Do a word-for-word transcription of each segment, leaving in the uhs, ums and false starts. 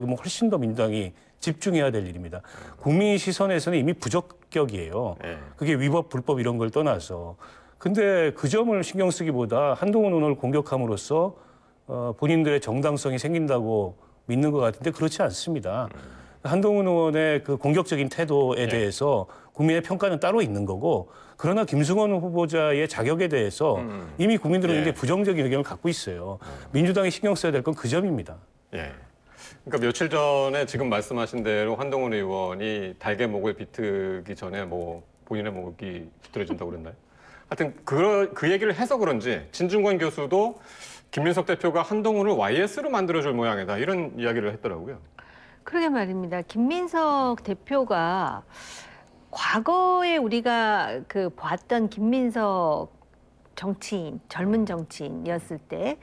뭐 훨씬 더 민주당이 집중해야 될 일입니다. 국민 시선에서는 이미 부적격이에요. 네. 그게 위법, 불법 이런 걸 떠나서. 근데 그 점을 신경 쓰기보다 한동훈 의원을 공격함으로써 어, 본인들의 정당성이 생긴다고 믿는 것 같은데 그렇지 않습니다. 음. 한동훈 의원의 그 공격적인 태도에 네. 대해서 국민의 평가는 따로 있는 거고, 그러나 김승원 후보자의 자격에 대해서 음. 이미 국민들은 예. 굉장히 부정적인 의견을 갖고 있어요. 음. 민주당이 신경 써야 될 건 그 점입니다. 예. 그러니까 며칠 전에 지금 말씀하신 대로 한동훈 의원이 달개 목을 비트기 전에 뭐 본인의 목이 비틀어진다고 그랬나요? 하여튼 그, 그 얘기를 해서 그런지 진중권 교수도 김민석 대표가 한동훈을 와이에스로 만들어줄 모양이다, 이런 이야기를 했더라고요. 그러게 말입니다. 김민석 대표가 과거에 우리가 그 봤던 김민석 정치인, 젊은 정치인이었을 때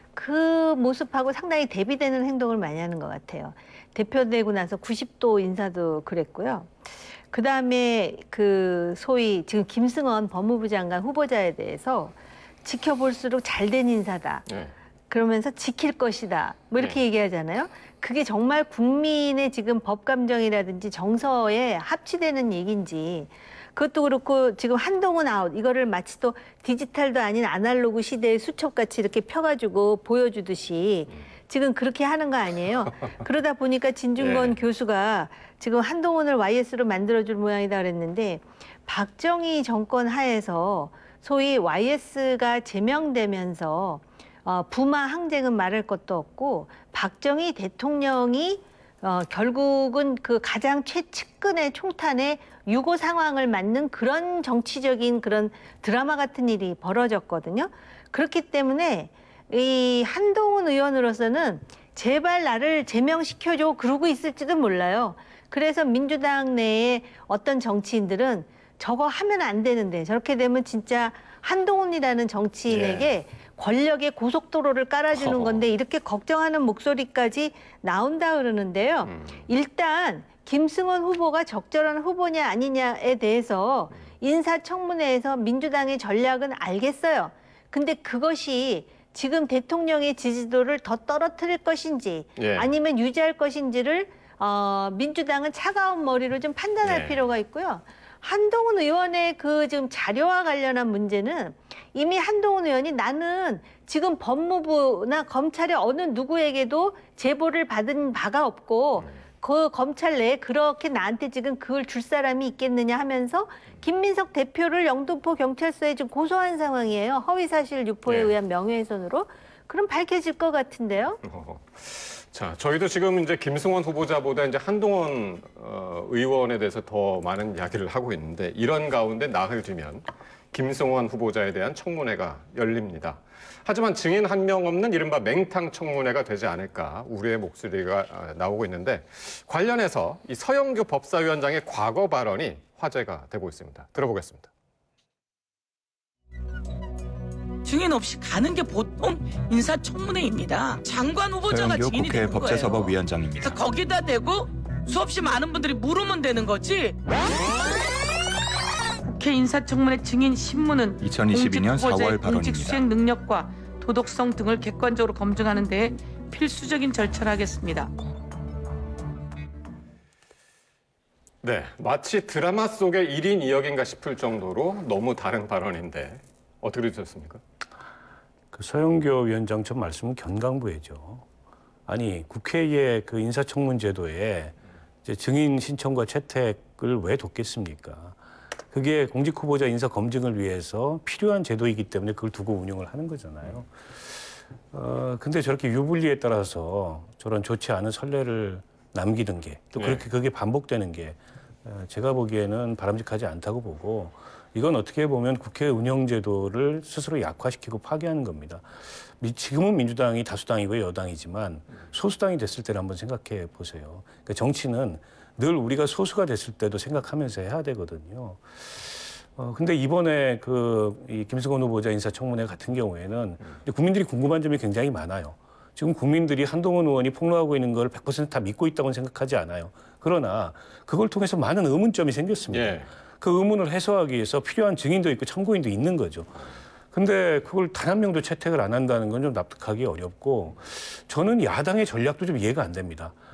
그 모습하고 상당히 대비되는 행동을 많이 하는 것 같아요. 대표되고 나서 구십 도 인사도 그랬고요. 그 다음에 그 소위 지금 김승원 법무부 장관 후보자에 대해서 지켜볼수록 잘된 인사다. 네. 그러면서 지킬 것이다. 뭐 이렇게 네. 얘기하잖아요. 그게 정말 국민의 지금 법감정이라든지 정서에 합치되는 얘기인지, 그것도 그렇고 지금 한동훈 아웃, 이거를 마치 또 디지털도 아닌 아날로그 시대의 수첩같이 이렇게 펴가지고 보여주듯이 지금 그렇게 하는 거 아니에요? 그러다 보니까 진중권 네. 교수가 지금 한동훈을 와이에스로 만들어줄 모양이다 그랬는데, 박정희 정권 하에서 소위 와이에스가 제명되면서 어, 부마 항쟁은 말할 것도 없고, 박정희 대통령이 어, 결국은 그 가장 최측근의 총탄에 유고 상황을 맞는 그런 정치적인 그런 드라마 같은 일이 벌어졌거든요. 그렇기 때문에 이 한동훈 의원으로서는 제발 나를 제명시켜줘 그러고 있을지도 몰라요. 그래서 민주당 내에 어떤 정치인들은 저거 하면 안 되는데, 저렇게 되면 진짜 한동훈이라는 정치인에게 예. 권력의 고속도로를 깔아주는 건데 이렇게 걱정하는 목소리까지 나온다 그러는데요. 음. 일단 김승원 후보가 적절한 후보냐 아니냐에 대해서 인사청문회에서 민주당의 전략은 알겠어요. 근데 그것이 지금 대통령의 지지도를 더 떨어뜨릴 것인지 예. 아니면 유지할 것인지를 어, 민주당은 차가운 머리로 좀 판단할 예. 필요가 있고요. 한동훈 의원의 그 지금 자료와 관련한 문제는 이미 한동훈 의원이 나는 지금 법무부나 검찰의 어느 누구에게도 제보를 받은 바가 없고 그 검찰 내에 그렇게 나한테 지금 그걸 줄 사람이 있겠느냐 하면서 김민석 대표를 영등포 경찰서에 지금 고소한 상황이에요. 허위사실 유포에 네. 의한 명예훼손으로. 그럼 밝혀질 것 같은데요. 어허. 자, 저희도 지금 이제 김승원 후보자보다 이제 한동훈 어, 의원에 대해서 더 많은 이야기를 하고 있는데, 이런 가운데 나흘 뒤면 김승원 후보자에 대한 청문회가 열립니다. 하지만 증인 한 명 없는 이른바 맹탕 청문회가 되지 않을까 우려의 목소리가 나오고 있는데, 관련해서 이 서영교 법사위원장의 과거 발언이 화제가 되고 있습니다. 들어보겠습니다. 증인 없이 가는 게 보통 인사청문회입니다. 장관 후보자가 증인이 국회 되는 거예요. 법제사법위원장입니다. 거기다 대고 수없이 많은 분들이 물으면 되는 거지. 국회 인사청문회 증인 신문은 이천이십이 년 사월 발언입니다. 공직 수행 능력과 도덕성 등을 객관적으로 검증하는 데 필수적인 절차를 하겠습니다. 네, 마치 드라마 속의 일 인 이 역인가 싶을 정도로 너무 다른 발언인데 어떻게 들으셨습니까? 그 서영교 위원장 전 말씀은 견강부회죠. 아니, 국회의 그 인사청문 제도에 이제 증인 신청과 채택을 왜 뒀겠습니까? 그게 공직 후보자 인사 검증을 위해서 필요한 제도이기 때문에 그걸 두고 운영을 하는 거잖아요. 어, 근데 저렇게 유불리에 따라서 저런 좋지 않은 선례를 남기는 게, 또 그렇게 그게 반복되는 게 제가 보기에는 바람직하지 않다고 보고, 이건 어떻게 보면 국회 운영제도를 스스로 약화시키고 파괴하는 겁니다. 지금은 민주당이 다수당이고 여당이지만 소수당이 됐을 때를 한번 생각해 보세요. 그러니까 정치는 늘 우리가 소수가 됐을 때도 생각하면서 해야 되거든요. 어, 근데 이번에 그 이 김승원 후보자 인사청문회 같은 경우에는 국민들이 궁금한 점이 굉장히 많아요. 지금 국민들이 한동훈 의원이 폭로하고 있는 걸 백 퍼센트 다 믿고 있다고는 생각하지 않아요. 그러나 그걸 통해서 많은 의문점이 생겼습니다. 예. 그 의문을 해소하기 위해서 필요한 증인도 있고 참고인도 있는 거죠. 근데 그걸 단 한 명도 채택을 안 한다는 건 좀 납득하기 어렵고, 저는 야당의 전략도 좀 이해가 안 됩니다.